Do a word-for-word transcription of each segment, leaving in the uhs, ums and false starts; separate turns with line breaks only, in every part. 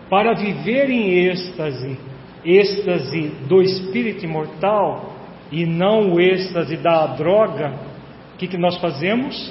para viver em êxtase, êxtase do espírito imortal e não o êxtase da droga, o que, que nós fazemos?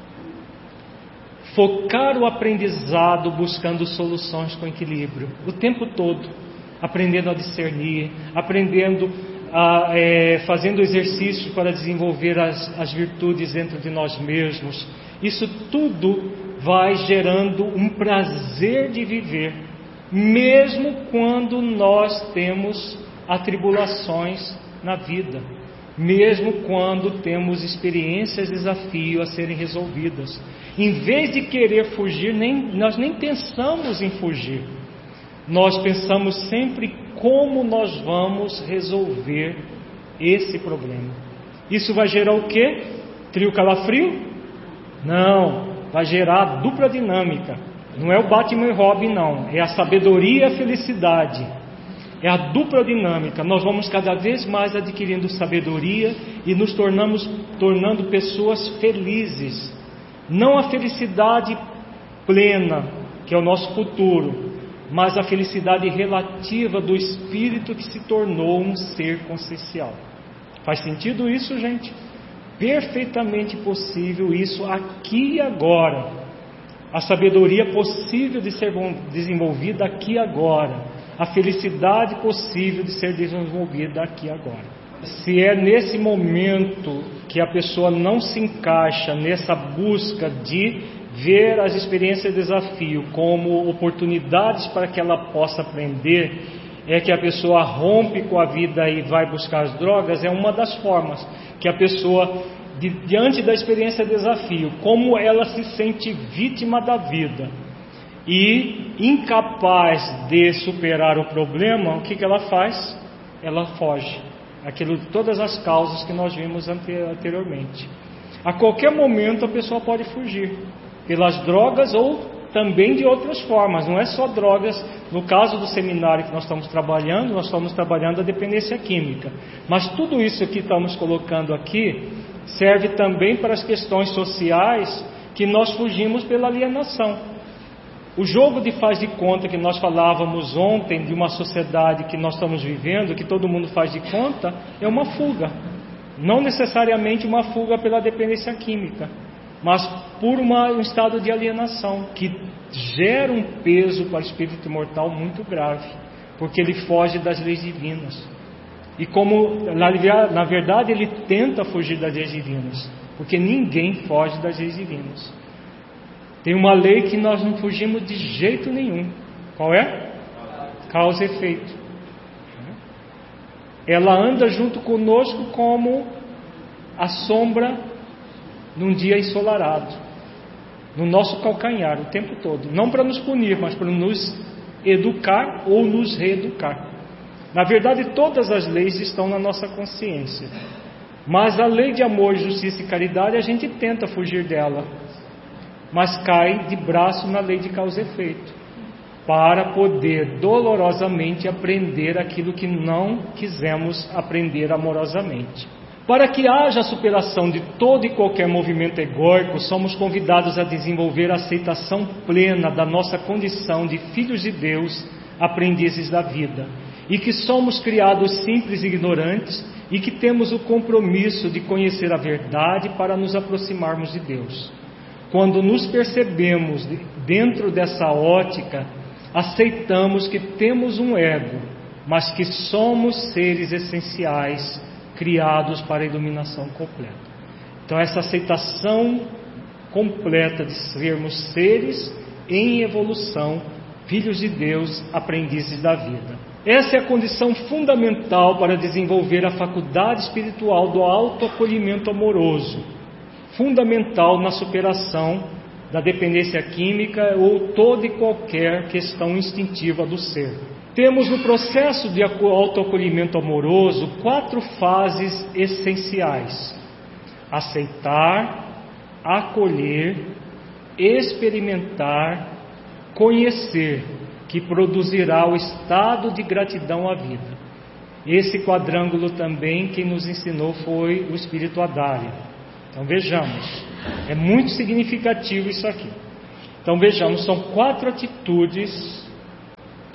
Focar o aprendizado buscando soluções com equilíbrio, o tempo todo, aprendendo a discernir, aprendendo a, é, fazendo exercícios para desenvolver as, as virtudes dentro de nós mesmos. Isso tudo vai gerando um prazer de viver, mesmo quando nós temos atribulações na vida, mesmo quando temos experiências, desafios a serem resolvidas. Em vez de querer fugir, nem, nós nem pensamos em fugir. Nós pensamos sempre como nós vamos resolver esse problema. Isso vai gerar o quê? Trio calafrio? Não, vai gerar dupla dinâmica. Não é o Batman e Robin, não. É a sabedoria e a felicidade. É a dupla dinâmica. Nós vamos cada vez mais adquirindo sabedoria e nos tornamos tornando pessoas felizes. Não a felicidade plena, que é o nosso futuro, mas a felicidade relativa do espírito que se tornou um ser consciencial. Faz sentido isso, gente? Perfeitamente possível isso aqui e agora. A sabedoria possível de ser desenvolvida aqui e agora. A felicidade possível de ser desenvolvida aqui e agora. Se é nesse momento que a pessoa não se encaixa nessa busca de ver as experiências de desafio como oportunidades para que ela possa aprender, é que a pessoa rompe com a vida e vai buscar as drogas, é uma das formas que a pessoa, di, diante da experiência de desafio, como ela se sente vítima da vida e incapaz de superar o problema, o que, que ela faz? Ela foge. Aquilo de todas as causas que nós vimos anteriormente. A qualquer momento a pessoa pode fugir, pelas drogas ou também de outras formas. Não é só drogas. No caso do seminário que nós estamos trabalhando, nós estamos trabalhando a dependência química. Mas tudo isso que estamos colocando aqui serve também para as questões sociais que nós fugimos pela alienação. O jogo de faz de conta que nós falávamos ontem, de uma sociedade que nós estamos vivendo, que todo mundo faz de conta, é uma fuga. Não necessariamente uma fuga pela dependência química, mas por uma, um estado de alienação, que gera um peso para o espírito imortal muito grave, porque ele foge das leis divinas. E como, na, na verdade, ele tenta fugir das leis divinas, porque ninguém foge das leis divinas. Tem uma lei que nós não fugimos de jeito nenhum. Qual é? Causa e efeito. Ela anda junto conosco como a sombra num dia ensolarado, no nosso calcanhar o tempo todo. Não para nos punir, mas para nos educar ou nos reeducar. Na verdade, todas as leis estão na nossa consciência. Mas a lei de amor, justiça e caridade, a gente tenta fugir dela, mas cai de braço na lei de causa e efeito, para poder dolorosamente aprender aquilo que não quisemos aprender amorosamente. Para que haja a superação de todo e qualquer movimento egóico, somos convidados a desenvolver a aceitação plena da nossa condição de filhos de Deus, aprendizes da vida, e que somos criados simples e ignorantes, e que temos o compromisso de conhecer a verdade para nos aproximarmos de Deus. Quando nos percebemos dentro dessa ótica, aceitamos que temos um ego, mas que somos seres essenciais, criados para a iluminação completa. Então, essa aceitação completa de sermos seres em evolução, filhos de Deus, aprendizes da vida. Essa é a condição fundamental para desenvolver a faculdade espiritual do autoacolhimento amoroso, fundamental na superação da dependência química ou toda e qualquer questão instintiva do ser. Temos no processo de autoacolhimento amoroso quatro fases essenciais: aceitar, acolher, experimentar, conhecer, que produzirá o estado de gratidão à vida. Esse quadrângulo também quem nos ensinou foi o Espírito Adário. Então vejamos, é muito significativo isso aqui. Então vejamos, são quatro atitudes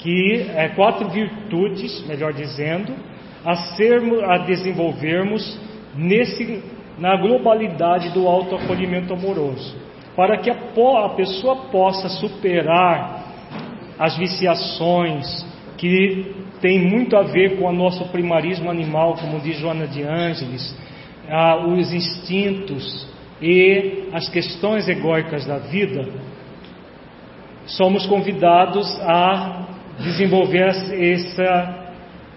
que é, quatro virtudes, melhor dizendo, a, sermos, a desenvolvermos nesse, na globalidade do autoacolhimento amoroso, para que a, a pessoa possa superar as viciações que tem muito a ver com o nosso primarismo animal, como diz Joana de Ângeles, ah, os instintos e as questões egóicas da vida. Somos convidados a desenvolver essa,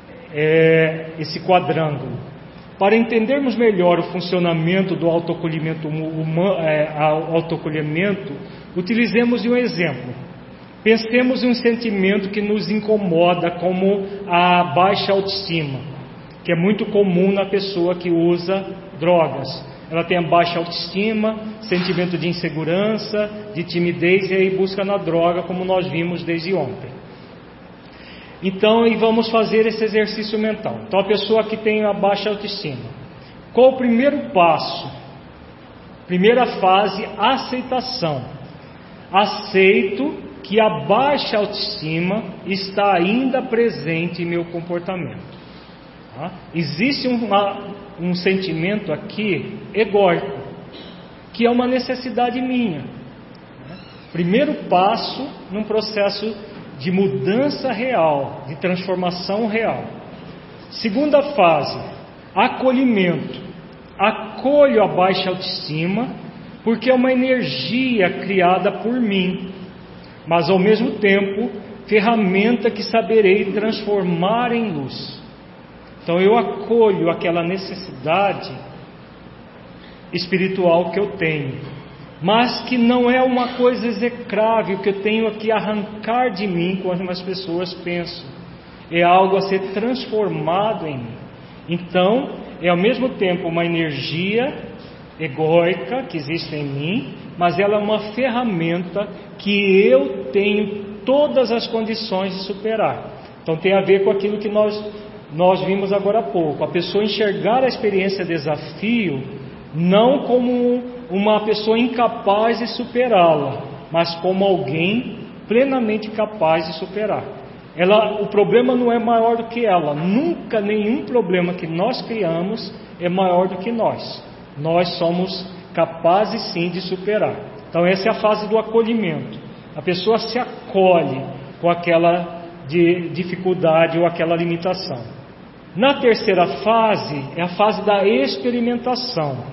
é, esse quadrângulo. Para entendermos melhor o funcionamento do autoacolhimento, humano, é, autoacolhimento, utilizemos um exemplo. Pensemos em um sentimento que nos incomoda, como a baixa autoestima, que é muito comum na pessoa que usa drogas. Ela tem a baixa autoestima, sentimento de insegurança, de timidez, e aí busca na droga, como nós vimos desde ontem. Então, e vamos fazer esse exercício mental. Então, a pessoa que tem a baixa autoestima, qual o primeiro passo? Primeira fase, aceitação. Aceito que a baixa autoestima está ainda presente em meu comportamento. Tá? Existe uma, um sentimento aqui egóico, que é uma necessidade minha. Primeiro passo num processo de mudança real, de transformação real. Segunda fase, acolhimento. Acolho a baixa autoestima, porque é uma energia criada por mim, mas ao mesmo tempo, ferramenta que saberei transformar em luz. Então eu acolho aquela necessidade espiritual que eu tenho, mas que não é uma coisa execrável que eu tenho que arrancar de mim, como as pessoas pensam. É algo a ser transformado em mim. Então, é ao mesmo tempo uma energia egóica que existe em mim, mas ela é uma ferramenta que eu tenho todas as condições de superar. Então tem a ver com aquilo que nós, nós vimos agora há pouco. A pessoa enxergar a experiência desafio não como uma pessoa incapaz de superá-la, mas como alguém plenamente capaz de superar. Ela, o problema não é maior do que ela. Nunca nenhum problema que nós criamos é maior do que nós. Nós somos capazes sim de superar. Então essa é a fase do acolhimento. A pessoa se acolhe com aquela de dificuldade ou aquela limitação. Na terceira fase é a fase da experimentação.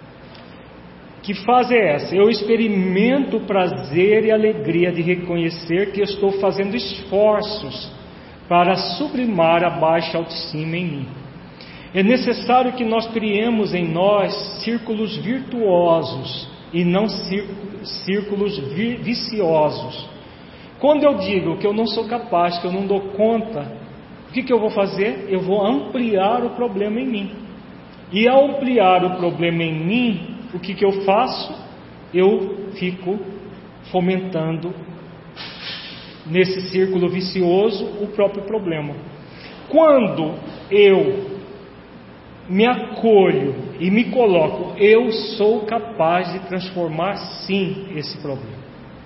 Que fase é essa? Eu experimento o prazer e a alegria de reconhecer que eu estou fazendo esforços para sublimar a baixa autoestima em mim. É necessário que nós criemos em nós círculos virtuosos e não círculos viciosos. Quando eu digo que eu não sou capaz, que eu não dou conta, o que, que eu vou fazer? Eu vou ampliar o problema em mim. E ao ampliar o problema em mim, o que, que eu faço? Eu fico fomentando nesse círculo vicioso o próprio problema. Quando eu me acolho e me coloco, eu sou capaz de transformar sim esse problema.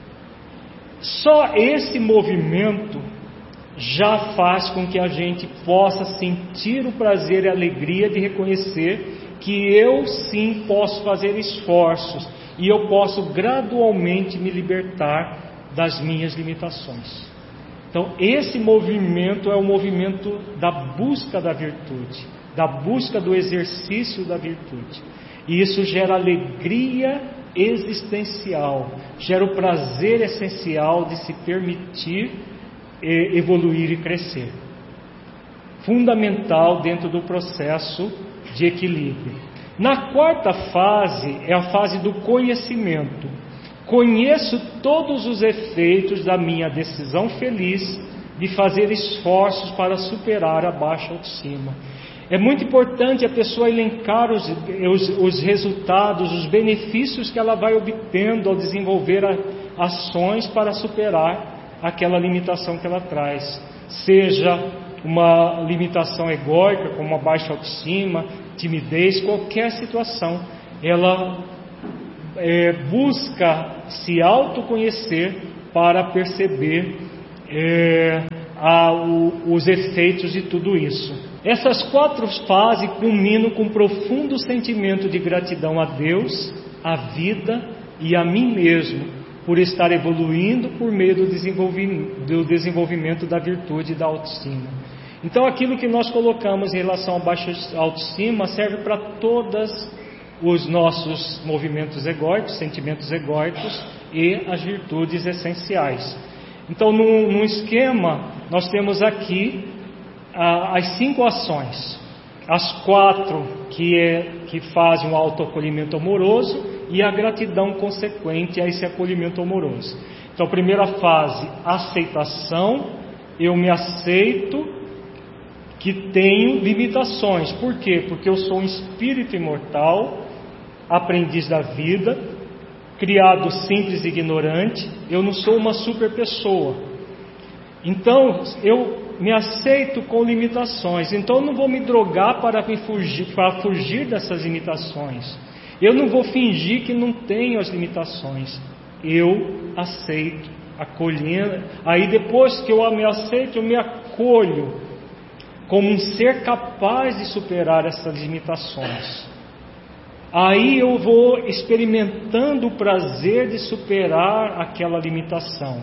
Só esse movimento já faz com que a gente possa sentir o prazer e a alegria de reconhecer que eu sim posso fazer esforços e eu posso gradualmente me libertar das minhas limitações. Então esse movimento é o movimento da busca da virtude, da busca do exercício da virtude. E isso gera alegria existencial, gera o prazer essencial de se permitir evoluir e crescer. Fundamental dentro do processo de equilíbrio. Na quarta fase é a fase do conhecimento. Conheço todos os efeitos da minha decisão feliz de fazer esforços para superar a baixa autoestima. É muito importante a pessoa elencar os, os, os resultados, os benefícios que ela vai obtendo ao desenvolver a, ações para superar aquela limitação que ela traz. Seja uma limitação egóica, como a baixa autoestima, timidez, qualquer situação, ela é, busca se autoconhecer para perceber é, a, o, os efeitos de tudo isso. Essas quatro fases culminam com um profundo sentimento de gratidão a Deus, à vida e a mim mesmo, por estar evoluindo por meio do desenvolvimento, do desenvolvimento da virtude e da autoestima. Então aquilo que nós colocamos em relação à baixa autoestima serve para todos os nossos movimentos egóicos, sentimentos egóicos e as virtudes essenciais. Então num, num esquema nós temos aqui ah, as cinco ações, as quatro que, é, que fazem o autoacolhimento amoroso e a gratidão consequente a esse acolhimento amoroso. Então a primeira fase, aceitação, eu me aceito que tenho limitações. Por quê? Porque eu sou um espírito imortal, aprendiz da vida, criado simples e ignorante, eu não sou uma super pessoa. Então, eu me aceito com limitações, então eu não vou me drogar para, me fugir, para fugir dessas limitações. Eu não vou fingir que não tenho as limitações. Eu aceito, acolhendo. Aí depois que eu me aceito, eu me acolho como um ser capaz de superar essas limitações. Aí eu vou experimentando o prazer de superar aquela limitação,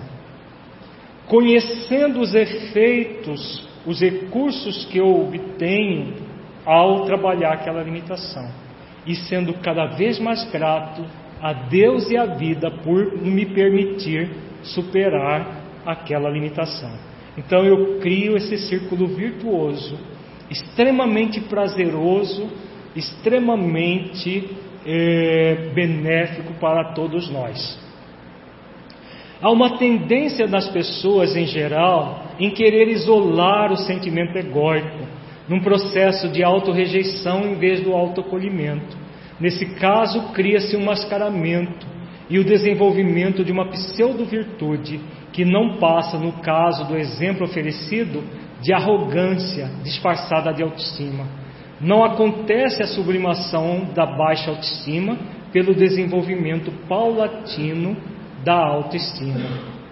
conhecendo os efeitos, os recursos que eu obtenho ao trabalhar aquela limitação, e sendo cada vez mais grato a Deus e à vida por me permitir superar aquela limitação. Então eu crio esse círculo virtuoso, extremamente prazeroso, extremamente é, benéfico para todos nós. Há uma tendência das pessoas em geral em querer isolar o sentimento egóico, num processo de autorrejeição em vez do autoacolhimento. Nesse caso, cria-se um mascaramento e o desenvolvimento de uma pseudo-virtude que não passa, no caso do exemplo oferecido, de arrogância disfarçada de autoestima. Não acontece a sublimação da baixa autoestima pelo desenvolvimento paulatino da autoestima.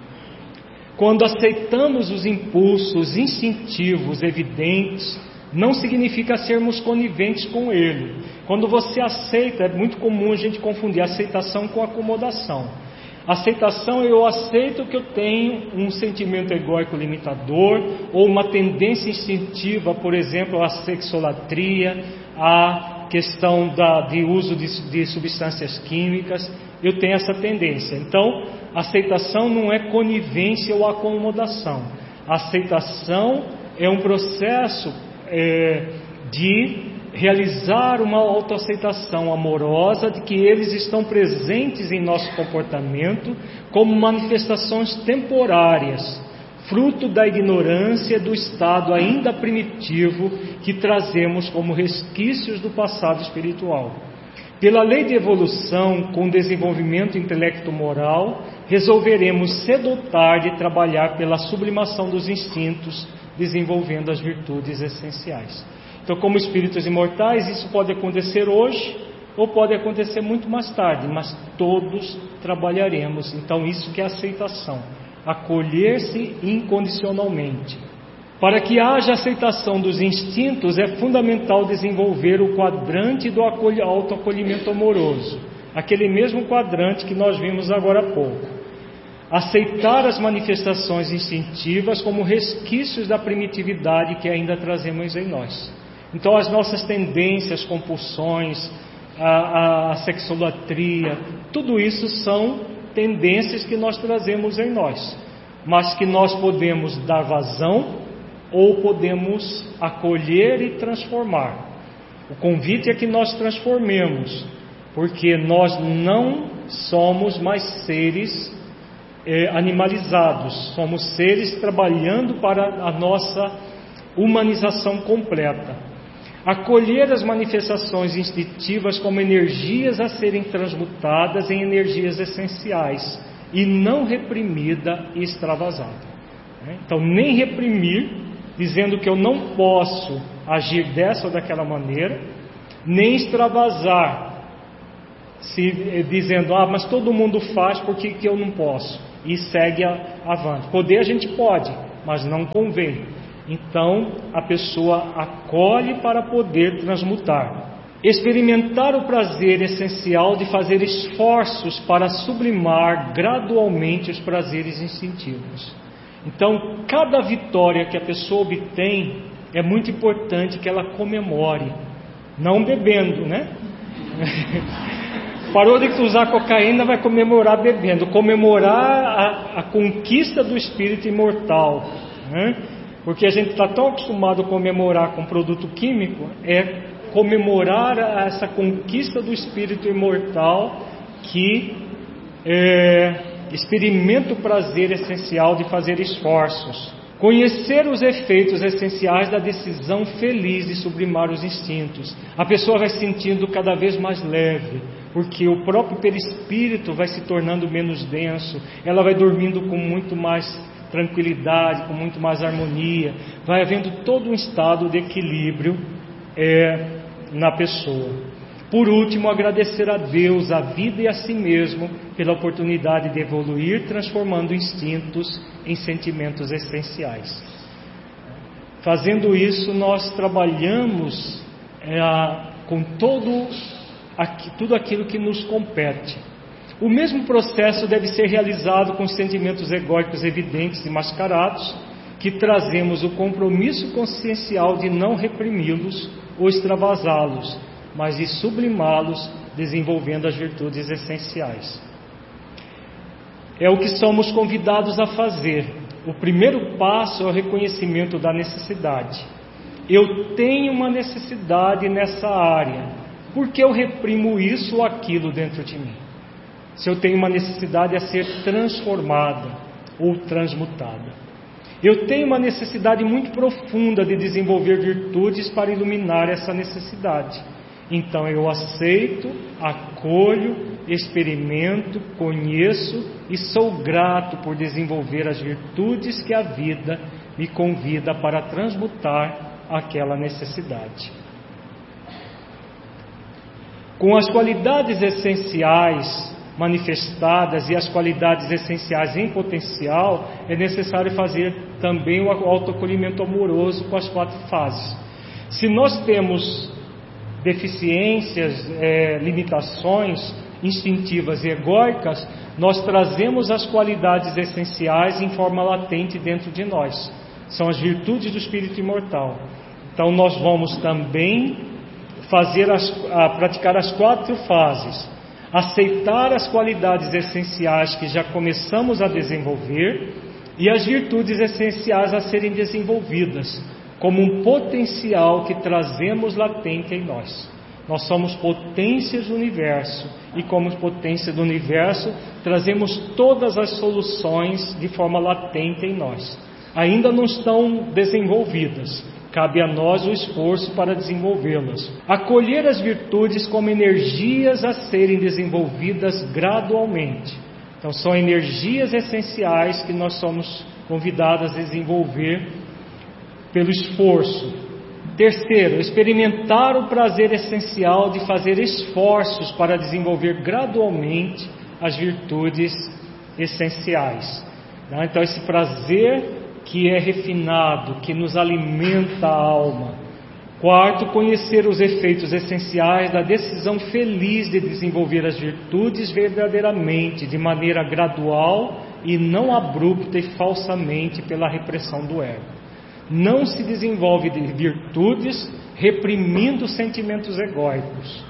Quando aceitamos os impulsos instintivos evidentes, não significa sermos coniventes com ele. Quando você aceita, é muito comum a gente confundir aceitação com acomodação. Aceitação, eu aceito que eu tenho um sentimento egóico limitador ou uma tendência instintiva, por exemplo, à sexolatria, à questão da, de uso de, de substâncias químicas. Eu tenho essa tendência. Então, aceitação não é conivência ou acomodação. Aceitação é um processo é, de realizar uma autoaceitação amorosa de que eles estão presentes em nosso comportamento como manifestações temporárias, fruto da ignorância do estado ainda primitivo que trazemos como resquícios do passado espiritual. Pela lei de evolução, com desenvolvimento intelecto-moral, resolveremos cedo ou tarde trabalhar pela sublimação dos instintos, desenvolvendo as virtudes essenciais. Então, como espíritos imortais, isso pode acontecer hoje ou pode acontecer muito mais tarde, mas todos trabalharemos. Então, isso que é aceitação, acolher-se incondicionalmente. Para que haja aceitação dos instintos, é fundamental desenvolver o quadrante do autoacolhimento amoroso, aquele mesmo quadrante que nós vimos agora há pouco. Aceitar as manifestações instintivas como resquícios da primitividade que ainda trazemos em nós. Então as nossas tendências, compulsões, a, a sexolatria, tudo isso são tendências que nós trazemos em nós, mas que nós podemos dar vazão ou podemos acolher e transformar. O convite é que nós transformemos, porque nós não somos mais seres é, animalizados, somos seres trabalhando para a nossa humanização completa. Acolher as manifestações instintivas como energias a serem transmutadas em energias essenciais e não reprimida e extravasada. Então, nem reprimir, dizendo que eu não posso agir dessa ou daquela maneira, nem extravasar, se, dizendo, ah, mas todo mundo faz, por que, que eu não posso? E segue a, avante. Poder a gente pode, mas não convém. Então a pessoa acolhe para poder transmutar. Experimentar o prazer essencial de fazer esforços para sublimar gradualmente os prazeres instintivos. Então, cada vitória que a pessoa obtém, é muito importante que ela comemore, não bebendo, né? Parou de usar cocaína, vai comemorar bebendo, comemorar a, a conquista do espírito imortal, né? Porque a gente está tão acostumado a comemorar com produto químico, é comemorar essa conquista do espírito imortal que é, experimenta o prazer essencial de fazer esforços. Conhecer os efeitos essenciais da decisão feliz de sublimar os instintos. A pessoa vai se sentindo cada vez mais leve, porque o próprio perispírito vai se tornando menos denso, ela vai dormindo com muito mais tranquilidade, com muito mais harmonia, vai havendo todo um estado de equilíbrio é, na pessoa. Por último, agradecer a Deus, a vida e a si mesmo pela oportunidade de evoluir, transformando instintos em sentimentos essenciais. Fazendo isso, nós trabalhamos é, com todo, aqui, tudo aquilo que nos compete. O mesmo processo deve ser realizado com os sentimentos egóicos evidentes e mascarados, que trazemos o compromisso consciencial de não reprimi-los ou extravasá-los, mas de sublimá-los, desenvolvendo as virtudes essenciais. É o que somos convidados a fazer. O primeiro passo é o reconhecimento da necessidade. Eu tenho uma necessidade nessa área. Por que eu reprimo isso ou aquilo dentro de mim? Se eu tenho uma necessidade a ser transformada ou transmutada. Eu tenho uma necessidade muito profunda de desenvolver virtudes para iluminar essa necessidade. Então eu aceito, acolho, experimento, conheço e sou grato por desenvolver as virtudes que a vida me convida para transmutar aquela necessidade. Com as qualidades essenciais manifestadas e as qualidades essenciais em potencial, é necessário fazer também o autoacolhimento amoroso com as quatro fases. Se nós temos deficiências, é, limitações instintivas e egóicas, nós trazemos as qualidades essenciais em forma latente dentro de nós. São as virtudes do espírito imortal. Então nós vamos também fazer as, a, praticar as quatro fases. Aceitar as qualidades essenciais que já começamos a desenvolver e as virtudes essenciais a serem desenvolvidas, como um potencial que trazemos latente em nós. Nós somos potências do universo e, como potência do universo, trazemos todas as soluções de forma latente em nós. Ainda não estão desenvolvidas. Cabe a nós o esforço para desenvolvê-las. Acolher as virtudes como energias a serem desenvolvidas gradualmente. Então, são energias essenciais que nós somos convidados a desenvolver pelo esforço. Terceiro, experimentar o prazer essencial de fazer esforços para desenvolver gradualmente as virtudes essenciais. Então, esse prazer que é refinado, que nos alimenta a alma. Quarto, conhecer os efeitos essenciais da decisão feliz de desenvolver as virtudes verdadeiramente, de maneira gradual e não abrupta e falsamente pela repressão do ego. Não se desenvolve virtudes reprimindo sentimentos egóicos.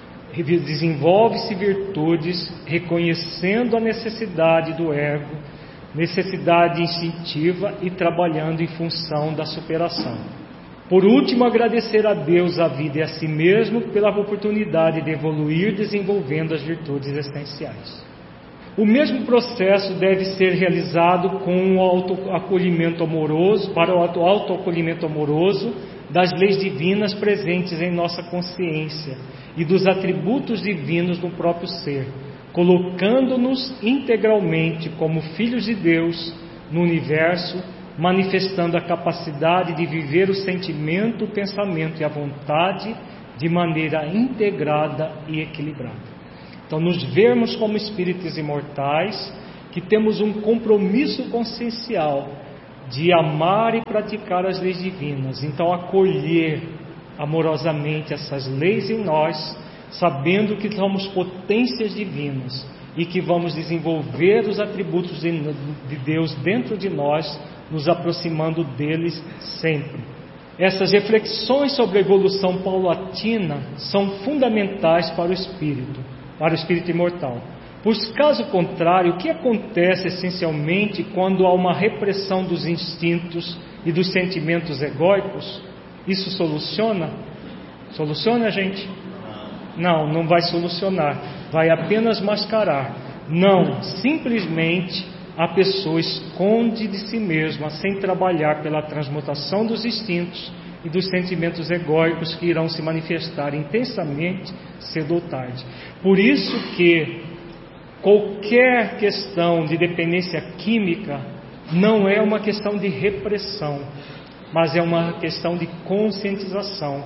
Desenvolve-se virtudes reconhecendo a necessidade do ego, necessidade instintiva e trabalhando em função da superação. Por último, agradecer a Deus, a vida e a si mesmo pela oportunidade de evoluir desenvolvendo as virtudes essenciais. O mesmo processo deve ser realizado com o autoacolhimento amoroso, para o autoacolhimento amoroso das leis divinas presentes em nossa consciência e dos atributos divinos no próprio ser, colocando-nos integralmente como filhos de Deus no universo, manifestando a capacidade de viver o sentimento, o pensamento e a vontade de maneira integrada e equilibrada. Então, nos vermos como espíritos imortais, que temos um compromisso consciencial de amar e praticar as leis divinas. Então, acolher amorosamente essas leis em nós, sabendo que somos potências divinas e que vamos desenvolver os atributos de Deus dentro de nós, nos aproximando deles sempre. Essas reflexões sobre a evolução paulatina são fundamentais para o espírito, para o espírito imortal. Pois, caso contrário, o que acontece essencialmente quando há uma repressão dos instintos e dos sentimentos egóicos? Isso soluciona? Soluciona, gente? Não, não vai solucionar. Vai apenas mascarar. Não, simplesmente a pessoa esconde de si mesma sem trabalhar pela transmutação dos instintos e dos sentimentos egóicos que irão se manifestar intensamente cedo ou tarde. Por isso que qualquer questão de dependência química não é uma questão de repressão, mas é uma questão de conscientização.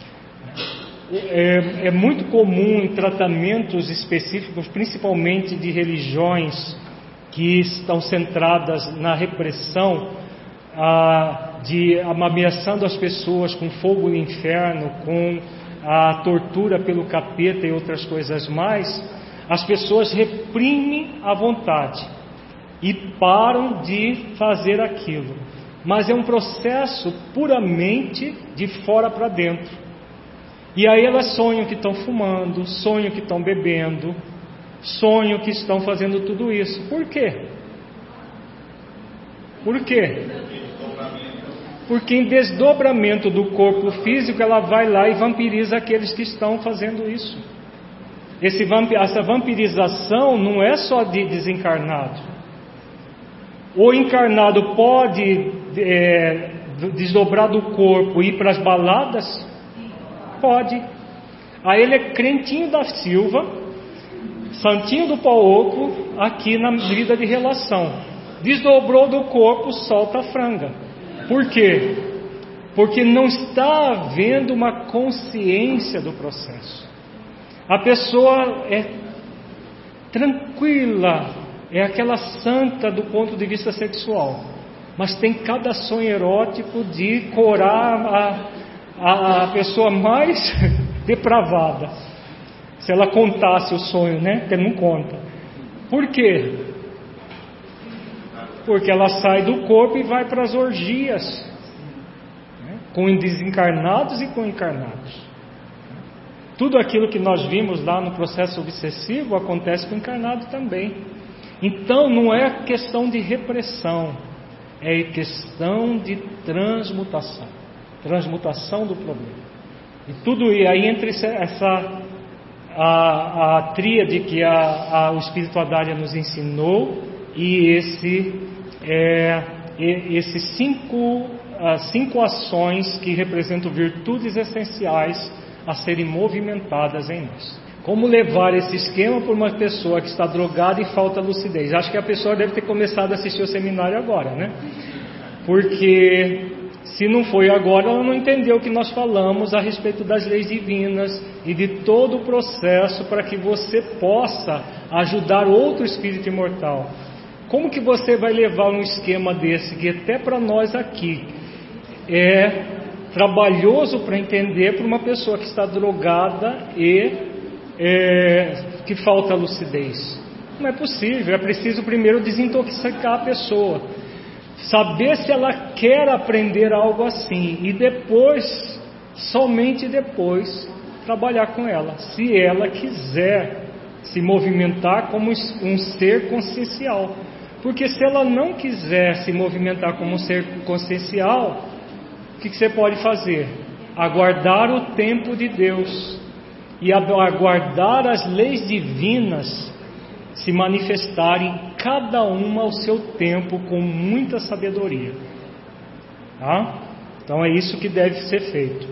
É, é muito comum em tratamentos específicos, principalmente de religiões que estão centradas na repressão, ah, de ameaçando as pessoas com fogo do inferno, com a tortura pelo capeta e outras coisas mais. As pessoas reprimem a vontade e param de fazer aquilo, mas é um processo puramente de fora para dentro. E aí elas sonham que estão fumando, sonham que estão bebendo, sonham que estão fazendo tudo isso. Por quê? Por quê? Porque em desdobramento do corpo físico ela vai lá e vampiriza aqueles que estão fazendo isso. Esse vamp... Essa vampirização não é só de desencarnado. O encarnado pode é, desdobrar do corpo e ir para as baladas? Pode. Aí ele é crentinho da Silva, santinho do pau oco, aqui na vida de relação. Desdobrou do corpo, solta a franga. Por quê? Porque não está havendo uma consciência do processo. A pessoa é tranquila, é aquela santa do ponto de vista sexual, mas tem cada sonho erótico de corar a, a, a pessoa mais depravada. Se ela contasse o sonho, né? Porque não conta. Por quê? Porque ela sai do corpo e vai para as orgias, né? Com desencarnados e com encarnados. Tudo aquilo que nós vimos lá no processo obsessivo acontece com o encarnado também. Então não é questão de repressão, é questão de transmutação. Transmutação do problema. E tudo e aí entre essa a, a tríade que a, a, o Espírito Adália nos ensinou e esse é, esses cinco, as cinco ações que representam virtudes essenciais a serem movimentadas em nós. Como levar esse esquema para uma pessoa que está drogada e falta lucidez? Acho que a pessoa deve ter começado a assistir o seminário agora, né? Porque se não foi agora, ela não entendeu o que nós falamos a respeito das leis divinas e de todo o processo para que você possa ajudar outro espírito imortal. Como que você vai levar um esquema desse, que até para nós aqui é trabalhoso para entender para uma pessoa que está drogada e é, que falta lucidez? Não é possível, é preciso primeiro desintoxicar a pessoa, saber se ela quer aprender algo assim e depois, somente depois, trabalhar com ela, se ela quiser se movimentar como um ser consciencial. Porque se ela não quiser se movimentar como um ser consciencial, o que, que você pode fazer? Aguardar o tempo de Deus e aguardar as leis divinas se manifestarem, cada uma ao seu tempo, com muita sabedoria. Tá? Então é isso que deve ser feito.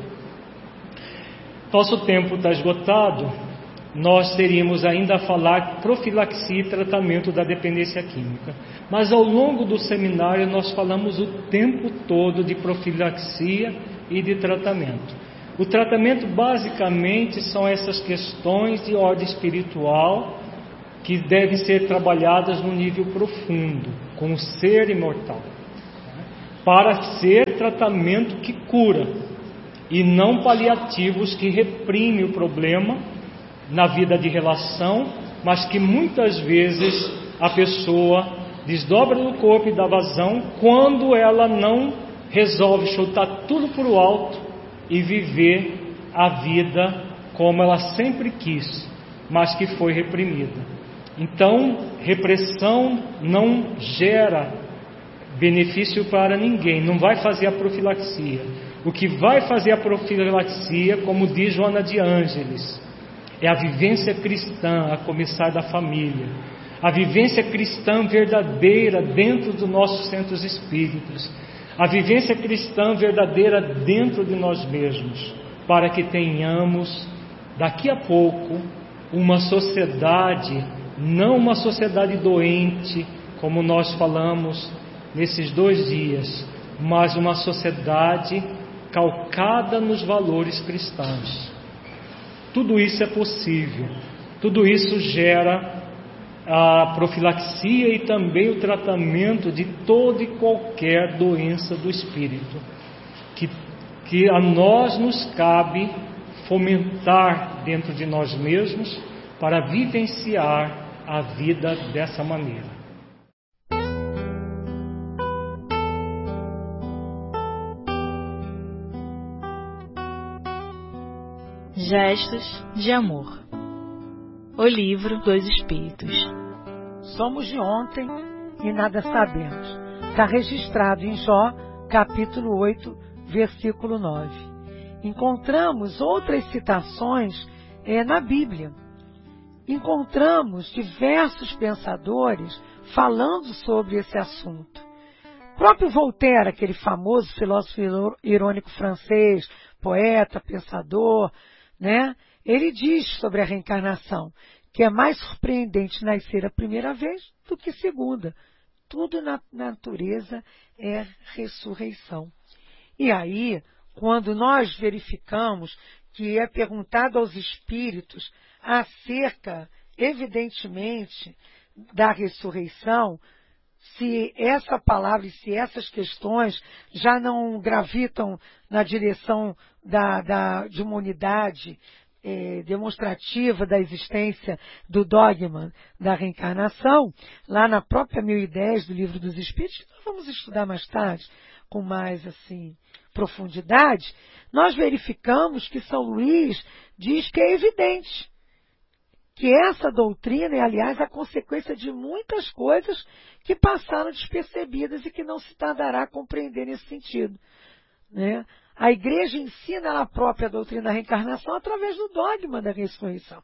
Nosso tempo está esgotado. Nós teríamos ainda a falar profilaxia e tratamento da dependência química. Mas ao longo do seminário nós falamos o tempo todo de profilaxia e de tratamento. O tratamento basicamente são essas questões de ordem espiritual que devem ser trabalhadas no nível profundo, com o ser imortal. para ser tratamento que cura, e não paliativos que reprimem o problema na vida de relação, mas que muitas vezes a pessoa desdobra no corpo e dá vazão quando ela não resolve chutar tudo para o alto e viver a vida como ela sempre quis, mas que foi reprimida. Então, repressão não gera benefício para ninguém, não vai fazer a profilaxia. O que vai fazer a profilaxia, como diz Joana de Ângeles, é a vivência cristã, a começar da família, a vivência cristã verdadeira dentro dos nossos centros espíritas, a vivência cristã verdadeira dentro de nós mesmos, para que tenhamos daqui a pouco uma sociedade, não uma sociedade doente, como nós falamos nesses dois dias, mas uma sociedade calcada nos valores cristãos. Tudo isso é possível, tudo isso gera a profilaxia e também o tratamento de toda e qualquer doença do espírito, que, que a nós nos cabe fomentar dentro de nós mesmos para vivenciar a vida dessa maneira.
Gestos de Amor. O livro dos Espíritos.
Somos de ontem e nada sabemos. Está registrado em Jó, capítulo oito, versículo nove. Encontramos outras citações é, na Bíblia. Encontramos diversos pensadores falando sobre esse assunto. O próprio Voltaire, aquele famoso filósofo irônico francês, poeta, pensador, né? Ele diz sobre a reencarnação que é mais surpreendente nascer a primeira vez do que segunda. Tudo na natureza é ressurreição. E aí, quando nós verificamos que é perguntado aos espíritos acerca, evidentemente, da ressurreição, se essa palavra e se essas questões já não gravitam na direção da, da, de uma unidade é, demonstrativa da existência do dogma da reencarnação, lá na própria mil e dez do Livro dos Espíritos, nós vamos estudar mais tarde, com mais assim, profundidade, nós verificamos que São Luís diz que é evidente que essa doutrina é, aliás, a consequência de muitas coisas que passaram despercebidas e que não se tardará a compreender nesse sentido, né? A Igreja ensina ela própria a doutrina da reencarnação através do dogma da ressurreição.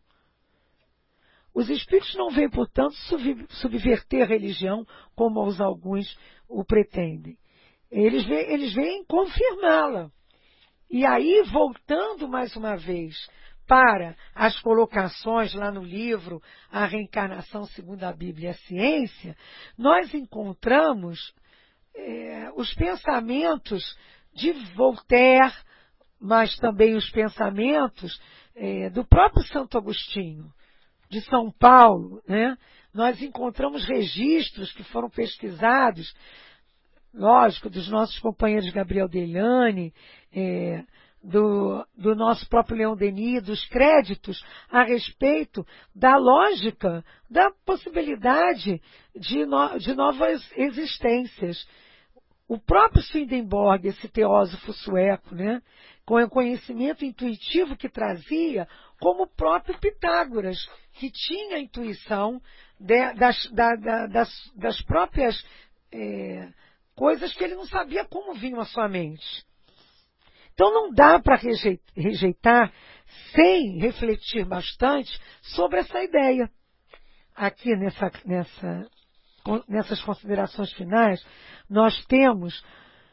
Os espíritos não vêm, portanto, subverter a religião como os alguns o pretendem. Eles vêm, eles vêm confirmá-la. E aí, voltando mais uma vez para as colocações lá no livro A Reencarnação segundo a Bíblia e a Ciência, nós encontramos é, os pensamentos de Voltaire, mas também os pensamentos é, do próprio Santo Agostinho, de São Paulo, né? Nós encontramos registros que foram pesquisados, lógico, dos nossos companheiros Gabriel Delane, é, Do, do nosso próprio Leon Denis, dos créditos a respeito da lógica, da possibilidade de, no, de novas existências. O próprio Swedenborg, esse teósofo sueco, né, com o conhecimento intuitivo que trazia, como o próprio Pitágoras, que tinha a intuição de, das, da, da, das, das próprias é, coisas que ele não sabia como vinham à sua mente. Então não dá para rejeitar sem refletir bastante sobre essa ideia. Aqui nessa, nessa, nessas considerações finais, nós temos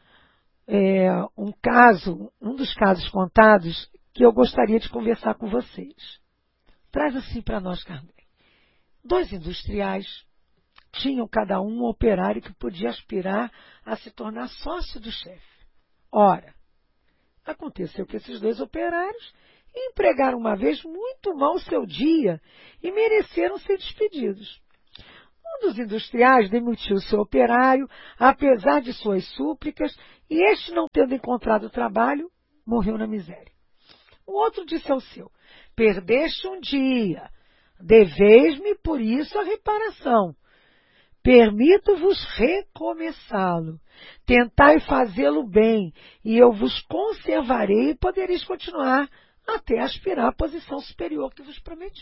é, um caso, um dos casos contados que eu gostaria de conversar com vocês. Traz assim para nós, Kardec. Dois industriais tinham cada um um operário que podia aspirar a se tornar sócio do chefe. Ora, aconteceu que esses dois operários empregaram uma vez muito mal o seu dia e mereceram ser despedidos. Um dos industriais demitiu seu operário, apesar de suas súplicas, e este, não tendo encontrado trabalho, morreu na miséria. O outro disse ao seu: perdeste um dia, deveis-me por isso a reparação. Permito-vos recomeçá-lo. Tentai fazê-lo bem, e eu vos conservarei e podereis continuar até aspirar à posição superior que vos prometi.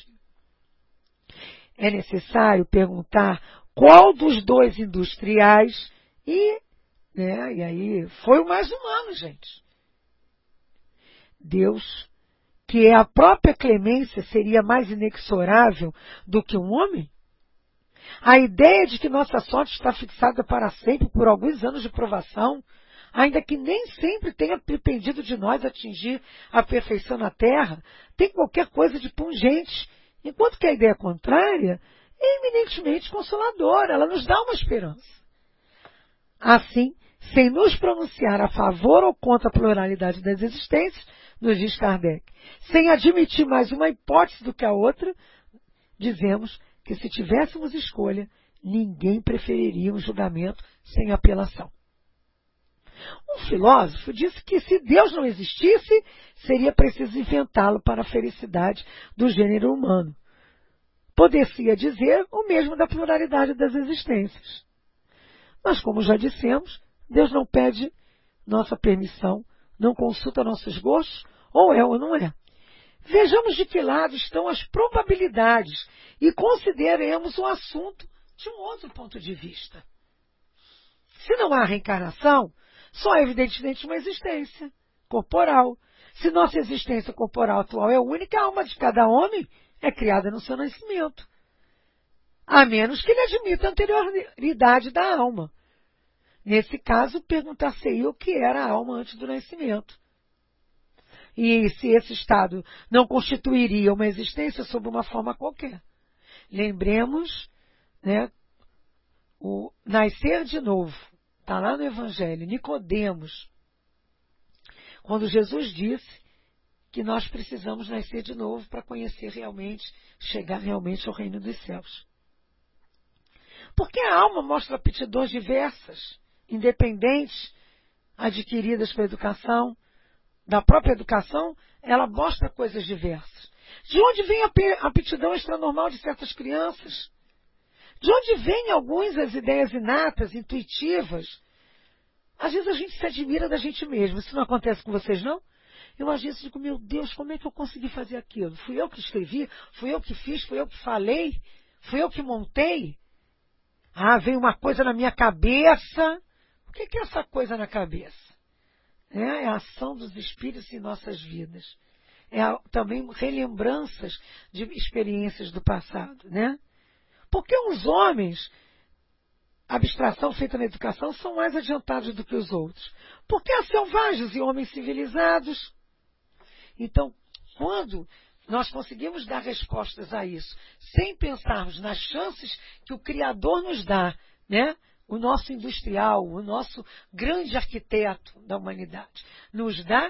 É necessário perguntar qual dos dois industriais, e, né, e aí foi o mais humano, gente. Deus, que é a própria clemência, seria mais inexorável do que um homem? A ideia de que nossa sorte está fixada para sempre por alguns anos de provação, ainda que nem sempre tenha dependido de nós atingir a perfeição na terra, tem qualquer coisa de pungente, enquanto que a ideia contrária é eminentemente consoladora, ela nos dá uma esperança. Assim, sem nos pronunciar a favor ou contra a pluralidade das existências, nos diz Kardec, sem admitir mais uma hipótese do que a outra, dizemos que se tivéssemos escolha, ninguém preferiria um julgamento sem apelação. Um filósofo disse que se Deus não existisse, seria preciso inventá-lo para a felicidade do gênero humano. Poder-se-ia dizer o mesmo da pluralidade das existências. Mas, como já dissemos, Deus não pede nossa permissão, não consulta nossos gostos, ou é ou não é. Vejamos de que lado estão as probabilidades e consideremos o assunto de um outro ponto de vista. Se não há reencarnação, só é evidentemente uma existência corporal. Se nossa existência corporal atual é única, a alma de cada homem é criada no seu nascimento, a menos que ele admita a anterioridade da alma. Nesse caso, perguntar-se-ia o que era a alma antes do nascimento. E se esse estado não constituiria uma existência sob uma forma qualquer. Lembremos, né, o nascer de novo. Está lá no Evangelho, Nicodemos, quando Jesus disse que nós precisamos nascer de novo para conhecer realmente, chegar realmente ao reino dos céus. Porque a alma mostra aptidões diversas, independentes, adquiridas pela educação. Da própria educação, ela mostra coisas diversas. De onde vem a aptidão extranormal de certas crianças? De onde vêm alguns as ideias inatas, intuitivas? Às vezes a gente se admira da gente mesmo. Isso não acontece com vocês, não? Eu às vezes digo, meu Deus, como é que eu consegui fazer aquilo? Fui eu que escrevi? Fui eu que fiz? Fui eu que falei? Fui eu que montei? Ah, veio uma coisa na minha cabeça. O que é essa coisa na cabeça? É a ação dos espíritos em nossas vidas. É a, também relembranças de experiências do passado, né? Porque os homens, abstração feita na educação, são mais adiantados do que os outros. Porque há selvagens e homens civilizados. Então, quando nós conseguimos dar respostas a isso, sem pensarmos nas chances que o Criador nos dá, né? O nosso industrial, o nosso grande arquiteto da humanidade, nos dá,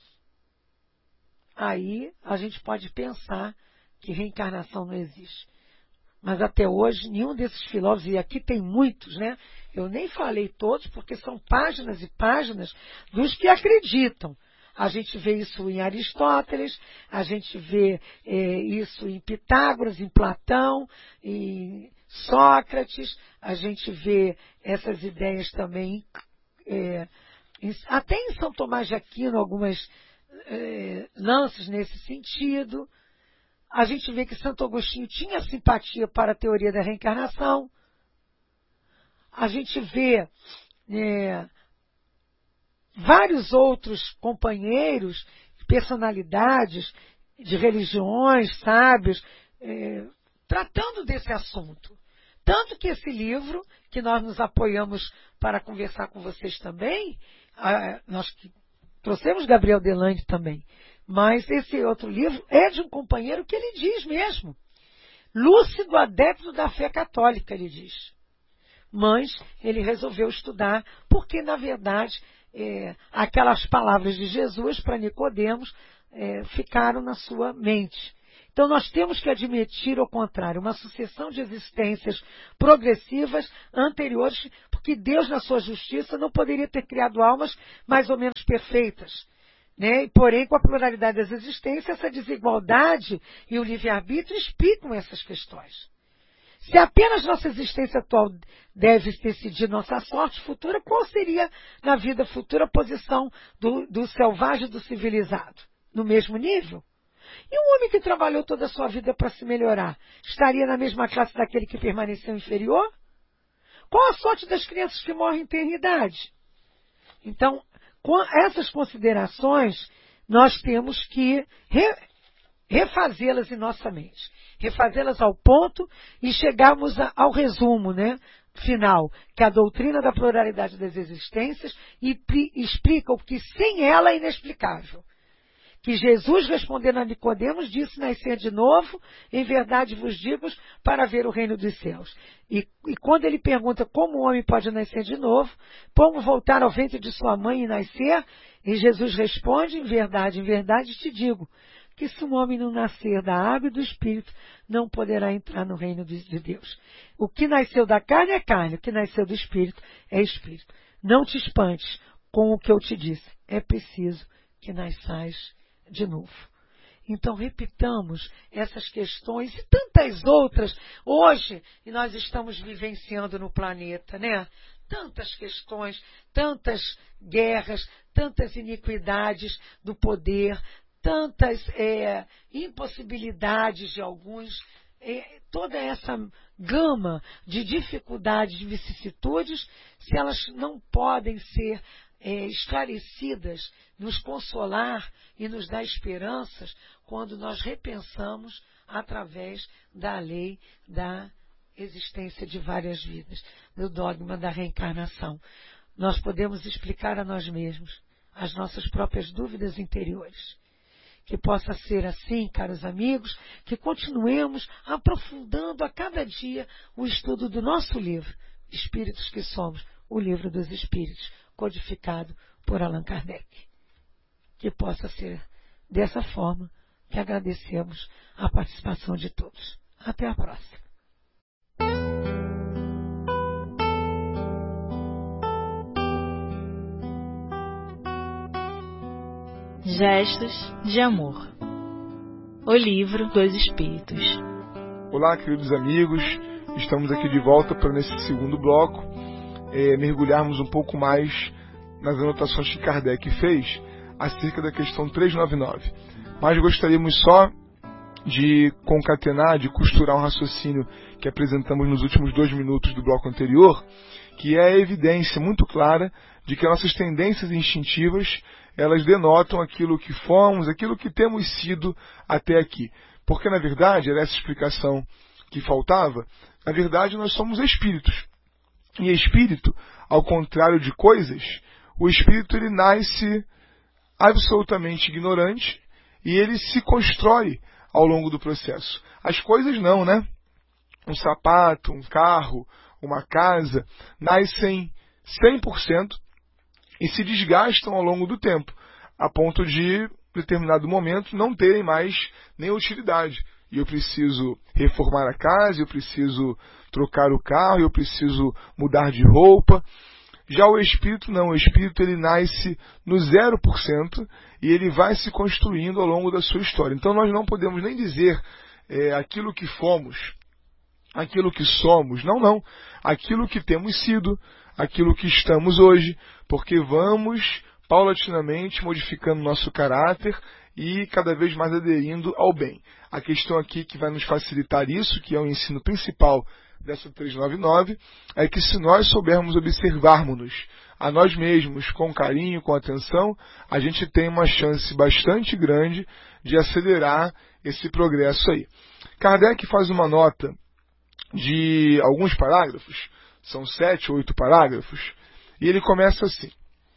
aí a gente pode pensar que reencarnação não existe. Mas até hoje, nenhum desses filósofos, e aqui tem muitos, né? Eu nem falei todos, porque são páginas e páginas dos que acreditam. A gente vê isso em Aristóteles, a gente vê é, isso em Pitágoras, em Platão, em Sócrates, a gente vê essas ideias também, é, em, até em São Tomás de Aquino, algumas é, lances nesse sentido. A gente vê que Santo Agostinho tinha simpatia para a teoria da reencarnação. A gente vê é, vários outros companheiros, personalidades de religiões, sábios, é, tratando desse assunto. Tanto que esse livro, que nós nos apoiamos para conversar com vocês também, a, nós que trouxemos Gabriel Delande também, mas esse outro livro é de um companheiro que ele diz mesmo, lúcido adepto da fé católica, ele diz. Mas ele resolveu estudar, porque, na verdade, é, aquelas palavras de Jesus para Nicodemos é, ficaram na sua mente. Então nós temos que admitir, ao contrário, uma sucessão de existências progressivas anteriores, porque Deus, na sua justiça, não poderia ter criado almas mais ou menos perfeitas. Né? Porém, com a pluralidade das existências, essa desigualdade e o livre-arbítrio explicam essas questões. Se apenas nossa existência atual deve decidir nossa sorte futura, qual seria, na vida futura, a posição do, do selvagem e do civilizado? No mesmo nível? E um homem que trabalhou toda a sua vida para se melhorar, estaria na mesma classe daquele que permaneceu inferior? Qual a sorte das crianças que morrem em tenra idade? Então, com essas considerações, nós temos que re, refazê-las em nossa mente. Refazê-las ao ponto e chegarmos a, ao resumo, né, final, que a doutrina da pluralidade das existências e, pri, explica o que sem ela é inexplicável. Que Jesus, respondendo a Nicodemos, disse nascer de novo, em verdade vos digo, para ver o reino dos céus. E, e quando ele pergunta como o homem pode nascer de novo, como voltar ao ventre de sua mãe e nascer, e Jesus responde, em verdade, em verdade te digo, que se um homem não nascer da água e do Espírito, não poderá entrar no reino de Deus. O que nasceu da carne é carne, o que nasceu do Espírito é Espírito. Não te espantes com o que eu te disse, é preciso que nasçais de novo. Então, repitamos essas questões e tantas outras hoje, e nós estamos vivenciando no planeta, né? Tantas questões, tantas guerras, tantas iniquidades do poder, tantas é, impossibilidades de alguns, é, toda essa gama de dificuldades, de vicissitudes, se elas não podem ser é, esclarecidas, nos consolar e nos dar esperanças quando nós repensamos através da lei da existência de várias vidas, do dogma da reencarnação. Nós podemos explicar a nós mesmos as nossas próprias dúvidas interiores. Que possa ser assim, caros amigos, que continuemos aprofundando a cada dia o estudo do nosso livro, Espíritos que Somos, o Livro dos Espíritos, codificado por Allan Kardec. Que possa ser dessa forma que agradecemos a participação de todos. Até a próxima.
Gestos de Amor. O Livro dos Espíritos.
Olá, queridos amigos. Estamos aqui de volta para, nesse segundo bloco, é, mergulharmos um pouco mais nas anotações que Kardec fez acerca da questão trezentos e noventa e nove. Mas gostaríamos só de concatenar, de costurar um raciocínio que apresentamos nos últimos dois minutos do bloco anterior, que é a evidência muito clara de que nossas tendências instintivas, elas denotam aquilo que fomos, aquilo que temos sido até aqui. Porque, na verdade, era essa explicação que faltava, na verdade nós somos espíritos. E espírito, ao contrário de coisas, o espírito ele nasce absolutamente ignorante e ele se constrói ao longo do processo. As coisas não, né? Um sapato, um carro, uma casa, nascem cem por cento e se desgastam ao longo do tempo, a ponto de, em determinado momento, não terem mais nem utilidade. E eu preciso reformar a casa, eu preciso trocar o carro, eu preciso mudar de roupa. Já o espírito não, o espírito ele nasce no zero por cento e ele vai se construindo ao longo da sua história. Então nós não podemos nem dizer é, aquilo que fomos, aquilo que somos, não, não. Aquilo que temos sido, aquilo que estamos hoje, porque vamos paulatinamente modificando nosso caráter e cada vez mais aderindo ao bem. A questão aqui que vai nos facilitar isso, que é o ensino principal dessa trezentos e noventa e nove, é que se nós soubermos observarmos-nos a nós mesmos com carinho, com atenção, a gente tem uma chance bastante grande de acelerar esse progresso aí. Kardec faz uma nota de alguns parágrafos, são sete, oito parágrafos, e ele começa assim.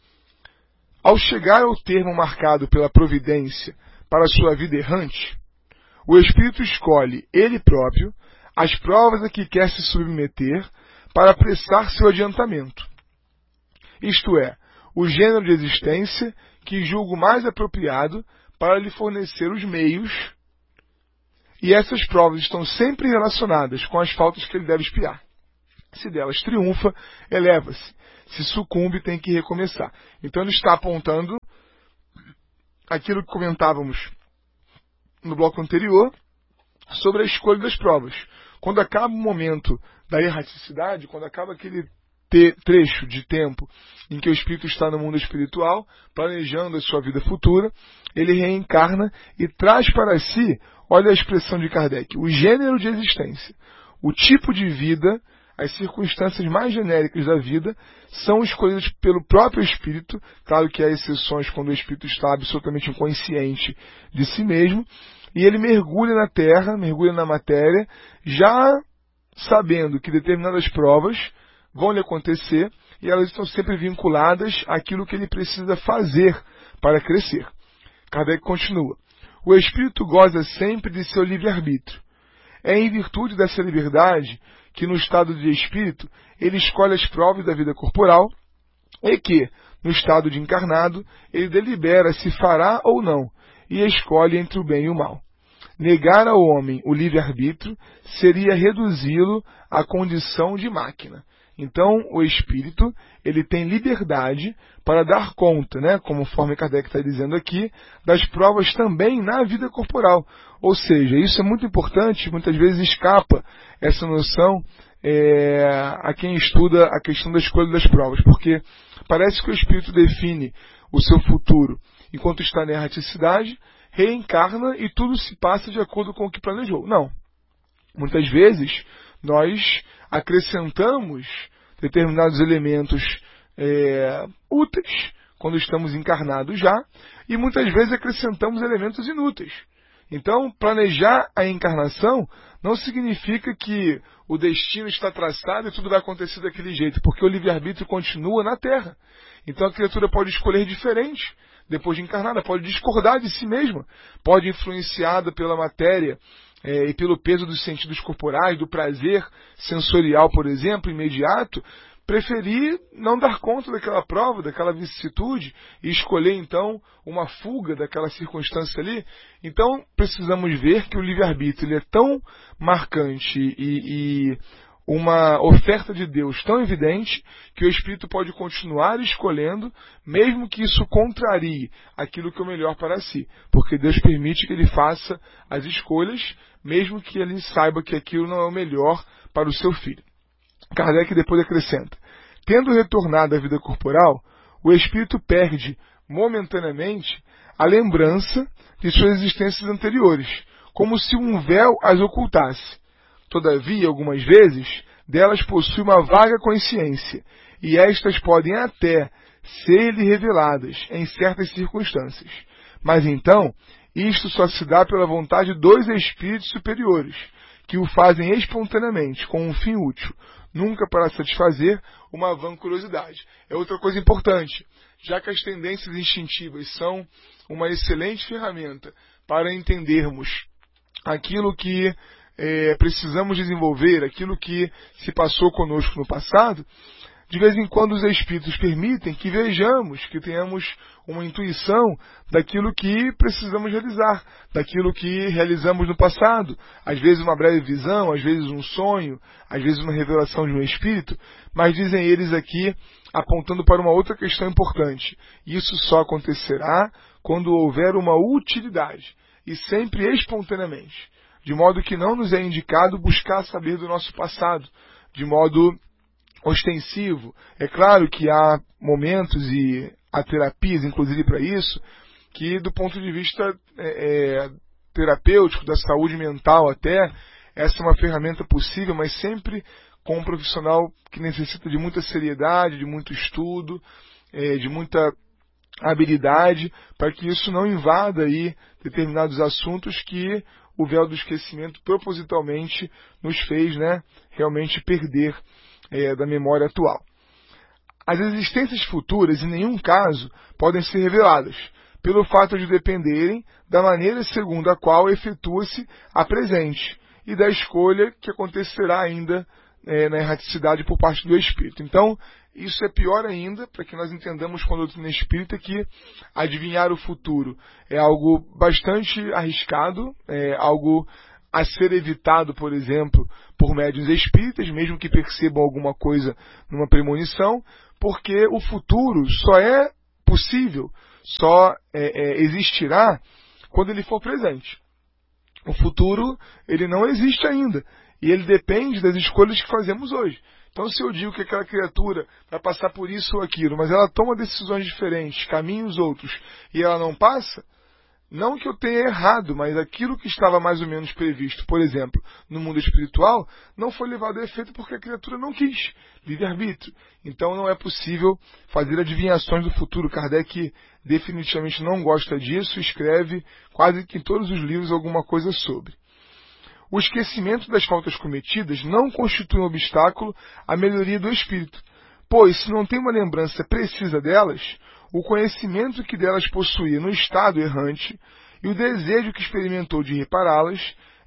Ao chegar ao termo marcado pela providência para a sua vida errante, o espírito escolhe ele próprio as provas a que quer se submeter para apressar seu adiantamento. Isto é, o gênero de existência que julgo mais apropriado para lhe fornecer os meios. e essas provas estão sempre relacionadas com as faltas que ele deve expiar. Se delas triunfa, eleva-se. Se sucumbe, tem que recomeçar. Então ele está apontando aquilo que comentávamos no bloco anterior sobre a escolha das provas. Quando acaba o momento da erraticidade, quando acaba aquele trecho de tempo em que o espírito está no mundo espiritual, planejando a sua vida futura, ele reencarna e traz para si, olha a expressão de Kardec, o gênero de existência, o tipo de vida, as circunstâncias mais genéricas da vida são escolhidas pelo próprio espírito. Claro que há exceções quando o espírito está absolutamente inconsciente de si mesmo, e ele mergulha na terra, mergulha na matéria, já sabendo que determinadas provas vão lhe acontecer, e elas estão sempre vinculadas àquilo que ele precisa fazer para crescer. Kardec continua: o espírito goza sempre de seu livre-arbítrio. É em virtude dessa liberdade que no estado de espírito ele escolhe as provas da vida corporal e que, no estado de encarnado, ele delibera se fará ou não e escolhe entre o bem e o mal. Negar ao homem o livre-arbítrio seria reduzi-lo à condição de máquina. Então, o espírito, ele tem liberdade para dar conta, né, conforme Kardec está dizendo aqui, das provas também na vida corporal. Ou seja, isso é muito importante, muitas vezes escapa essa noção é, a quem estuda a questão da escolha das provas, porque parece que o espírito define o seu futuro enquanto está na erraticidade, reencarna e tudo se passa de acordo com o que planejou. Não. Muitas vezes, nós acrescentamos determinados elementos é, úteis quando estamos encarnados já, e muitas vezes acrescentamos elementos inúteis. Então, planejar a encarnação não significa que o destino está traçado e tudo vai acontecer daquele jeito, porque o livre-arbítrio continua na Terra. Então a criatura pode escolher diferente depois de encarnada, pode discordar de si mesma, pode, influenciada pela matéria é, e pelo peso dos sentidos corporais, do prazer sensorial, por exemplo, imediato, preferir não dar conta daquela prova, daquela vicissitude, e escolher então uma fuga daquela circunstância ali. Então precisamos ver que o livre-arbítrio ele é tão marcante e, e uma oferta de Deus tão evidente que o espírito pode continuar escolhendo, mesmo que isso contrarie aquilo que é o melhor para si, porque Deus permite que ele faça as escolhas, mesmo que ele saiba que aquilo não é o melhor para o seu filho. Kardec depois acrescenta: tendo retornado à vida corporal, o espírito perde momentaneamente a lembrança de suas existências anteriores, como se um véu as ocultasse. Todavia, algumas vezes, delas possui uma vaga consciência, e estas podem até ser-lhe reveladas em certas circunstâncias. Mas então, isto só se dá pela vontade dos espíritos superiores, que o fazem espontaneamente, com um fim útil, nunca para satisfazer uma vã curiosidade. É outra coisa importante, já que as tendências instintivas são uma excelente ferramenta para entendermos aquilo que é, precisamos desenvolver, aquilo que se passou conosco no passado, de vez em quando os espíritos permitem que vejamos, que tenhamos uma intuição daquilo que precisamos realizar, daquilo que realizamos no passado. Às vezes uma breve visão, às vezes um sonho, às vezes uma revelação de um espírito, mas dizem eles aqui, apontando para uma outra questão importante: isso só acontecerá quando houver uma utilidade, e sempre espontaneamente, de modo que não nos é indicado buscar saber do nosso passado, de modo ostensivo. É claro que há momentos e há terapias, inclusive para isso, que do ponto de vista é, é, terapêutico, da saúde mental até, essa é uma ferramenta possível, mas sempre com um profissional que necessita de muita seriedade, de muito estudo, é, de muita habilidade, para que isso não invada aí determinados assuntos que o véu do esquecimento propositalmente nos fez, né, realmente perder É, da memória atual. As existências futuras, em nenhum caso, podem ser reveladas, pelo fato de dependerem da maneira segundo a qual efetua-se a presente, e da escolha que acontecerá ainda é, na erraticidade por parte do espírito. Então, isso é pior ainda, para que nós entendamos com a doutrina espírita que adivinhar o futuro é algo bastante arriscado, é algo a ser evitado, por exemplo, por médiuns espíritas, mesmo que percebam alguma coisa numa premonição, porque o futuro só é possível, só é, é, existirá quando ele for presente. O futuro, ele não existe ainda, e ele depende das escolhas que fazemos hoje. Então, se eu digo que aquela criatura vai passar por isso ou aquilo, mas ela toma decisões diferentes, caminhos outros, e ela não passa, não que eu tenha errado, mas aquilo que estava mais ou menos previsto, por exemplo, no mundo espiritual, não foi levado a efeito porque a criatura não quis, livre-arbítrio. Então não é possível fazer adivinhações do futuro. Kardec definitivamente não gosta disso, escreve quase que em todos os livros alguma coisa sobre. O esquecimento das faltas cometidas não constitui um obstáculo à melhoria do espírito, pois se não tem uma lembrança precisa delas, o conhecimento que delas possuía no estado errante e o desejo que experimentou de repará-las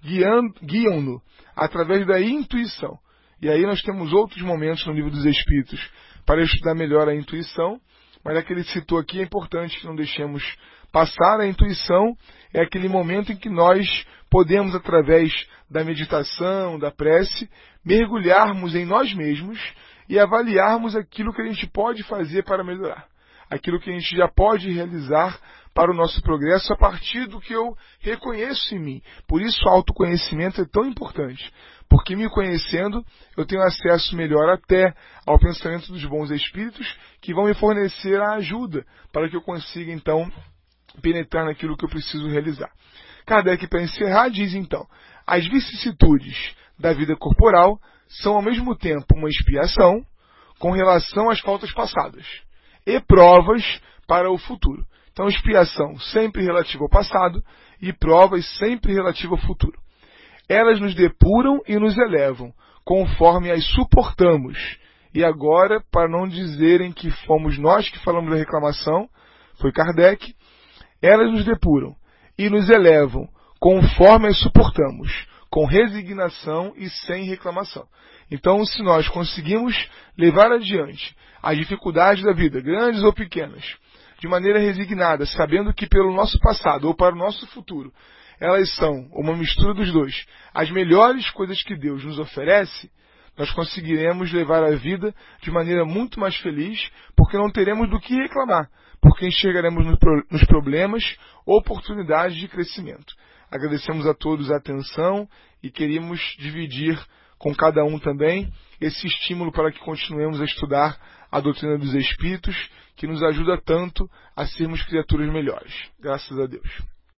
guiam-no através da intuição. E aí nós temos outros momentos no Livro dos Espíritos para estudar melhor a intuição, mas a que ele citou aqui é importante que não deixemos passar. A intuição é aquele momento em que nós podemos, através da meditação, da prece, mergulharmos em nós mesmos e avaliarmos aquilo que a gente pode fazer para melhorar. Aquilo que a gente já pode realizar para o nosso progresso a partir do que eu reconheço em mim. Por isso o autoconhecimento é tão importante, porque me conhecendo eu tenho acesso melhor até ao pensamento dos bons espíritos que vão me fornecer a ajuda para que eu consiga então penetrar naquilo que eu preciso realizar. Kardec, para encerrar, diz então: as vicissitudes da vida corporal são ao mesmo tempo uma expiação com relação às faltas passadas e provas para o futuro. Então, expiação sempre relativa ao passado e provas sempre relativa ao futuro. Elas nos depuram e nos elevam, conforme as suportamos. E agora, para não dizerem que fomos nós que falamos da reclamação, foi Kardec, elas nos depuram e nos elevam, conforme as suportamos, com resignação e sem reclamação. Então, se nós conseguimos levar adiante as dificuldades da vida, grandes ou pequenas, de maneira resignada, sabendo que pelo nosso passado ou para o nosso futuro, elas são uma mistura dos dois, as melhores coisas que Deus nos oferece, nós conseguiremos levar a vida de maneira muito mais feliz, porque não teremos do que reclamar, porque enxergaremos nos problemas oportunidades de crescimento. Agradecemos a todos a atenção e queríamos dividir com cada um também esse estímulo para que continuemos a estudar a doutrina dos Espíritos, que nos ajuda tanto a sermos criaturas melhores. Graças a Deus.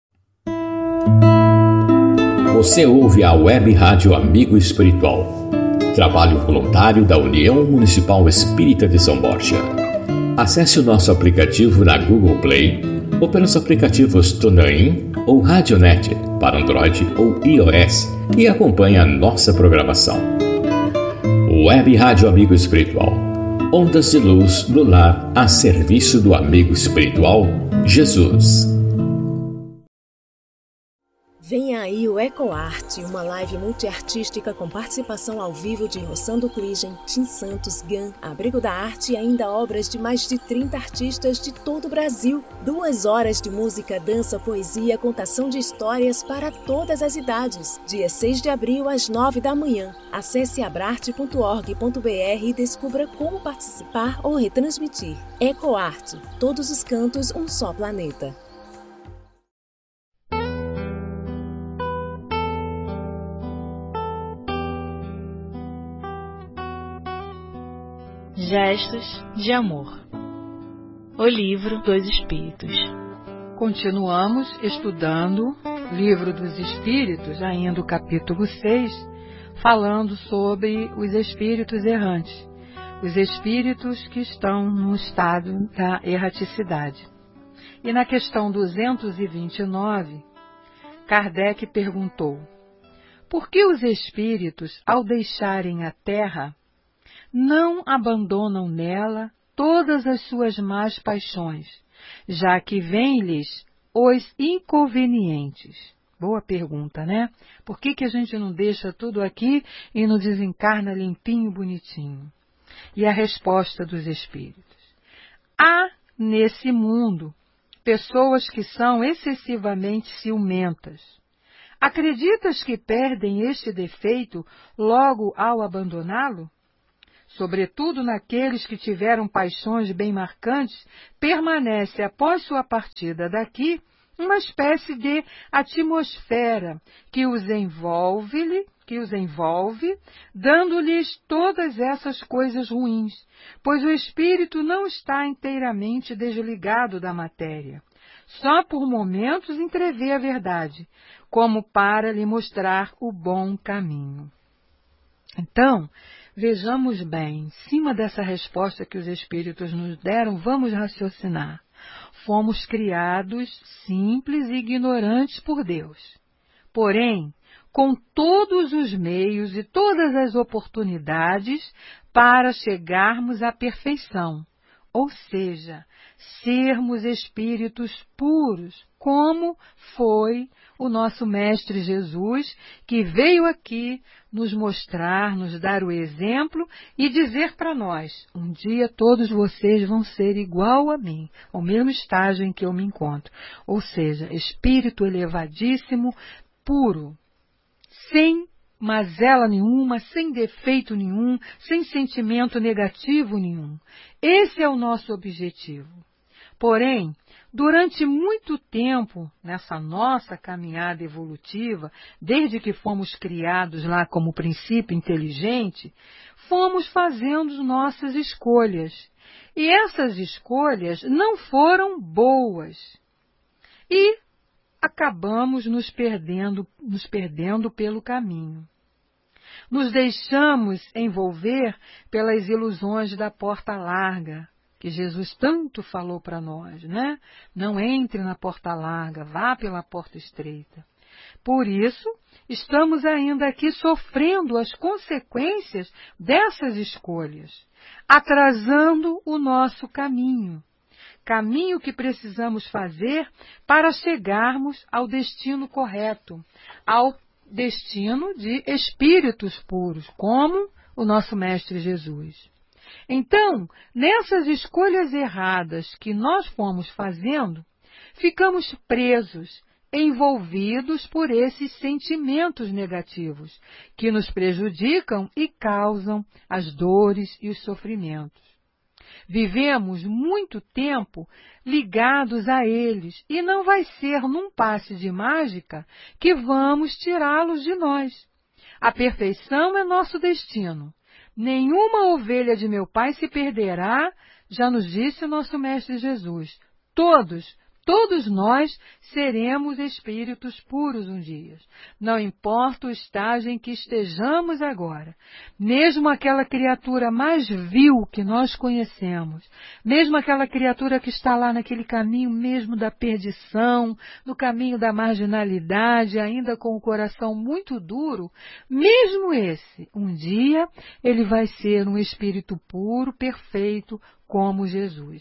Você ouve a Web Rádio Amigo Espiritual, trabalho voluntário da União Municipal Espírita de São Borja. Acesse o nosso aplicativo na Google Play ou pelos aplicativos TuneIn ou Radionet para Android ou iOS e acompanhe a nossa programação. Web Rádio Amigo Espiritual, ondas de luz do lar a serviço do amigo espiritual Jesus.
Vem aí o EcoArt, uma live multiartística com participação ao vivo de Rossando Cligem, Tim Santos, Gan, Abrigo da Arte e ainda obras de mais de trinta artistas de todo o Brasil. Duas horas de música, dança, poesia, contação de histórias para todas as idades. Dia seis de abril, às nove da manhã. Acesse abrarte ponto org ponto br e descubra como participar ou retransmitir. EcoArt, todos os cantos, um só planeta.
Gestos de Amor. O Livro dos Espíritos.
Continuamos estudando o Livro dos Espíritos, ainda o capítulo seis, falando sobre os espíritos errantes, os espíritos que estão no estado da erraticidade. E na questão duzentos e vinte e nove, Kardec perguntou: por que os espíritos, ao deixarem a Terra, não abandonam nela todas as suas más paixões, já que vêm-lhes os inconvenientes? Boa pergunta, né? Por que que a gente não deixa tudo aqui e não desencarna limpinho, bonitinho? E a resposta dos espíritos: há nesse mundo pessoas que são excessivamente ciumentas. Acreditas que perdem este defeito logo ao abandoná-lo? Sobretudo naqueles que tiveram paixões bem marcantes, permanece após sua partida daqui uma espécie de atmosfera que os envolve, que os envolve, dando-lhes todas essas coisas ruins, pois o espírito não está inteiramente desligado da matéria. Só por momentos entrevê a verdade, como para lhe mostrar o bom caminho. Então, vejamos bem, em cima dessa resposta que os espíritos nos deram, vamos raciocinar. Fomos criados simples e ignorantes por Deus. Porém, com todos os meios e todas as oportunidades para chegarmos à perfeição, ou seja, sermos espíritos puros, como foi o nosso Mestre Jesus, que veio aqui nos mostrar, nos dar o exemplo e dizer para nós, um dia todos vocês vão ser igual a mim, ao mesmo estágio em que eu me encontro. Ou seja, espírito elevadíssimo, puro, sem mazela nenhuma, sem defeito nenhum, sem sentimento negativo nenhum. Esse é o nosso objetivo. Porém, durante muito tempo, nessa nossa caminhada evolutiva, desde que fomos criados lá como princípio inteligente, fomos fazendo nossas escolhas. E essas escolhas não foram boas. E acabamos nos perdendo, nos perdendo pelo caminho. Nos deixamos envolver pelas ilusões da porta larga, que Jesus tanto falou para nós, né? Não entre na porta larga, vá pela porta estreita. Por isso, estamos ainda aqui sofrendo as consequências dessas escolhas, atrasando o nosso caminho. Caminho que precisamos fazer para chegarmos ao destino correto, ao destino de espíritos puros, como o nosso Mestre Jesus. Então, nessas escolhas erradas que nós fomos fazendo, ficamos presos, envolvidos por esses sentimentos negativos, que nos prejudicam e causam as dores e os sofrimentos. Vivemos muito tempo ligados a eles e não vai ser num passe de mágica que vamos tirá-los de nós. A perfeição é nosso destino. Nenhuma ovelha de meu Pai se perderá, já nos disse o nosso Mestre Jesus. Todos, todos nós seremos espíritos puros um dia. Não importa o estágio em que estejamos agora. Mesmo aquela criatura mais vil que nós conhecemos, mesmo aquela criatura que está lá naquele caminho mesmo da perdição, no caminho da marginalidade, ainda com o coração muito duro, mesmo esse, um dia ele vai ser um espírito puro, perfeito, como Jesus.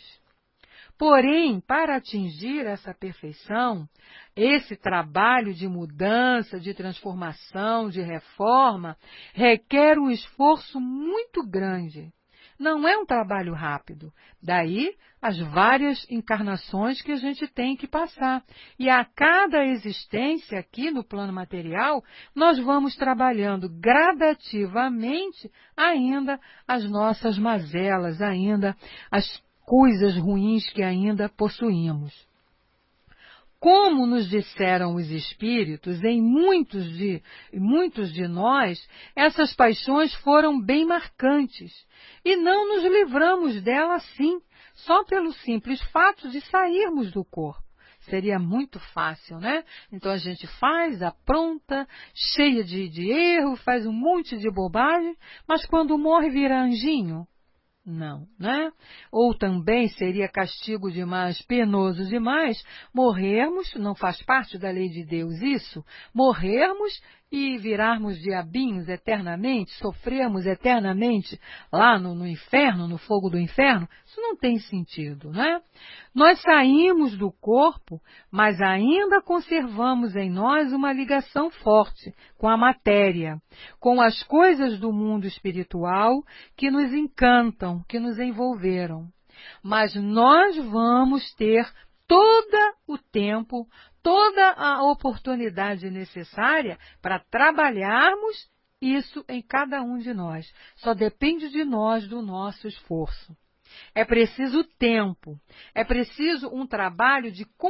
Porém, para atingir essa perfeição, esse trabalho de mudança, de transformação, de reforma, requer um esforço muito grande. Não é um trabalho rápido. Daí as várias encarnações que a gente tem que passar. E a cada existência aqui no plano material, nós vamos trabalhando gradativamente ainda as nossas mazelas, ainda as coisas ruins que ainda possuímos. Como nos disseram os espíritos, em muitos de, muitos de nós, essas paixões foram bem marcantes e não nos livramos dela assim, só pelo simples fato de sairmos do corpo. Seria muito fácil, né? Então a gente faz, apronta, cheia de, de erro, faz um monte de bobagem, mas quando morre vira anjinho. Não, né? Ou também seria castigo demais, penoso demais, morrermos, não faz parte da lei de Deus isso, morrermos e virarmos diabinhos eternamente, sofrermos eternamente lá no, no inferno, no fogo do inferno, isso não tem sentido, né? Nós saímos do corpo, mas ainda conservamos em nós uma ligação forte com a matéria, com as coisas do mundo espiritual que nos encantam, que nos envolveram. Mas nós vamos ter todo o tempo, toda a oportunidade necessária para trabalharmos isso em cada um de nós. Só depende de nós, do nosso esforço. É preciso tempo, é preciso um trabalho de